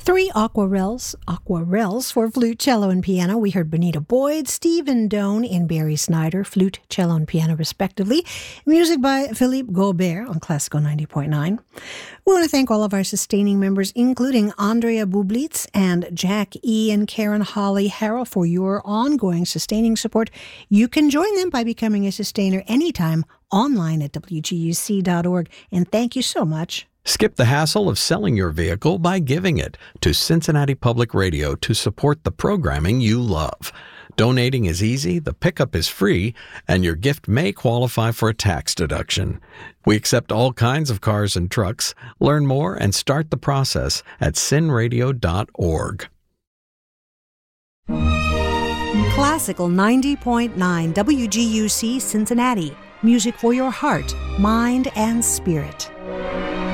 Three aquarels for flute, cello, and piano. We heard Bonita Boyd, Stephen Doane, and Barry Snyder, flute, cello, and piano, respectively. Music by Philippe Gaubert on Classical 90.9. We want to thank all of our sustaining members, including Andrea Bublitz and Jack E. and Karen Holly Harrell, for your ongoing sustaining support. You can join them by becoming a sustainer anytime online at WGUC.org. And thank you so much. Skip the hassle of selling your vehicle by giving it to Cincinnati Public Radio to support the programming you love. Donating is easy, the pickup is free, and your gift may qualify for a tax deduction. We accept all kinds of cars and trucks. Learn more and start the process at cinradio.org. Classical 90.9 WGUC Cincinnati. Music for your heart, mind, and spirit.